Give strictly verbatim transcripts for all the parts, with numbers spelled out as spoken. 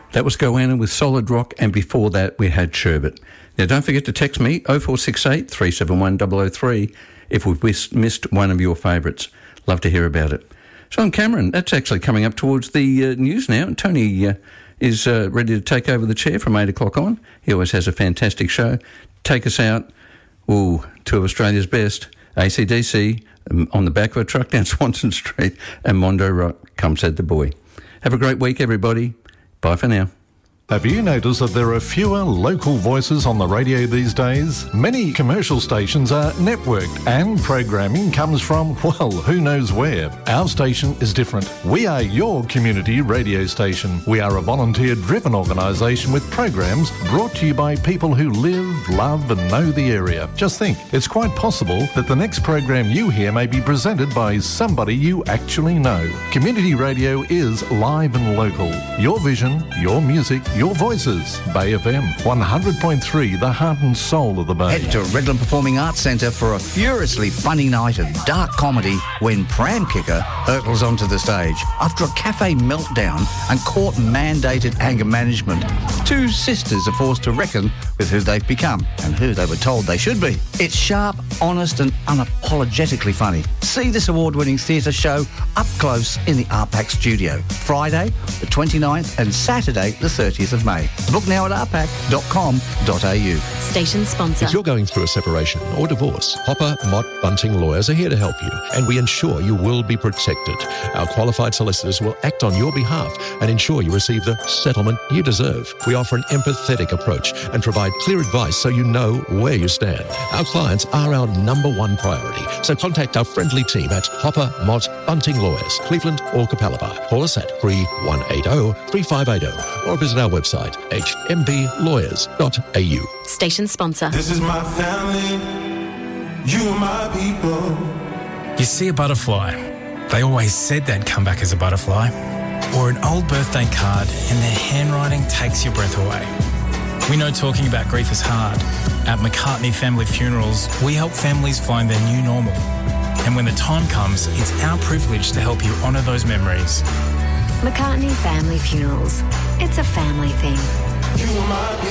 That was Goanna with Solid Rock, and before that we had Sherbet. Now don't forget to text me oh four six eight, three seven one, double oh three if we've mis- missed one of your favourites. Love to hear about it. Sean Cameron, that's actually coming up towards the uh, news now. And Tony uh, is uh, ready to take over the chair from eight o'clock on. He always has a fantastic show. Take us out, ooh, two of Australia's best, A C D C, um, on the back of a truck down Swanson Street, and Mondo Rock, Come Said the Boy. Have a great week, everybody. Bye for now. Have you noticed that there are fewer local voices on the radio these days? Many commercial stations are networked and programming comes from, well, who knows where. Our station is different. We are your community radio station. We are a volunteer-driven organisation with programs brought to you by people who live, love and know the area. Just think, it's quite possible that the next program you hear may be presented by somebody you actually know. Community radio is live and local. Your vision, your music, your voices. Bay F M, one hundred point three, the heart and soul of the Bay. Head to Redland Performing Arts Centre for a furiously funny night of dark comedy when Pram Kicker hurtles onto the stage. After a cafe meltdown and court-mandated anger management, two sisters are forced to reckon with who they've become and who they were told they should be. It's sharp, honest and unapologetically funny. See this award-winning theatre show up close in the R PAC studio. Friday, the twenty-ninth and Saturday, the thirtieth of May. Book now at r pac dot com dot a u. Station sponsor. If you're going through a separation or divorce, Hopper Mott Bunting Lawyers are here to help you, and we ensure you will be protected. Our qualified solicitors will act on your behalf and ensure you receive the settlement you deserve. We offer an empathetic approach and provide clear advice so you know where you stand. Our clients are our number one priority, so contact our friendly team at Hopper Mott Bunting Lawyers, Cleveland or Capalaba. Call us at three one eight zero, three five eight zero or visit our website h m b lawyers dot a u. Station sponsor. This is my family, you are my people. You see a butterfly, they always said they'd come back as a butterfly. Or an old birthday card and their handwriting takes your breath away. We know talking about grief is hard. At McCartney Family Funerals, we help families find their new normal. And when the time comes, it's our privilege to help you honour those memories. McCartney Family Funerals. It's a family thing. You are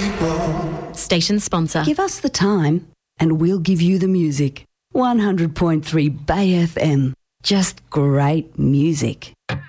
my people. Station sponsor. Give us the time and we'll give you the music. one hundred point three Bay F M. Just great music.